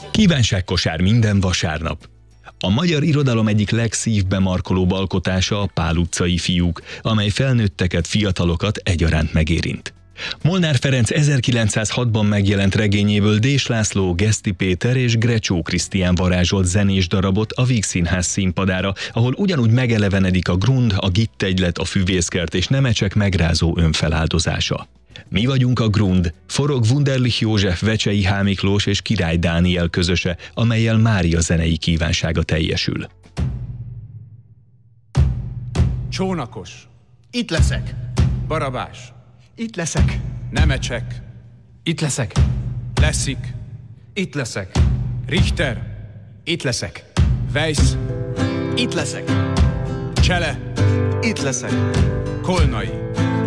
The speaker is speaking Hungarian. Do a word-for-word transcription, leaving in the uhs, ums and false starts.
Kívánságkosár minden vasárnap. A magyar irodalom egyik legszívbe markolóbb alkotása a Pál utcai fiúk, amely felnőtteket, fiatalokat egyaránt megérint. Molnár Ferenc ezerkilencszázhatban megjelent regényéből Dés László, Geszti Péter és Grecsó Krisztián varázsolt zenés darabot a Vígszínház színpadára, ahol ugyanúgy megelevenedik a grund, a gittegylet, a füvészkert és Nemecsek megrázó önfeláldozása. Mi vagyunk a Grund, forog Wunderlich József, Vecsei H. Miklós és Király Dániel közöse, amellyel Mária zenei kívánsága teljesül. Csónakos. Itt leszek. Barabás. Itt leszek. Nemecsek. Itt leszek. Leszik. Itt leszek. Richter. Itt leszek. Weiss. Itt leszek. Csele. Itt leszek. Kolnai.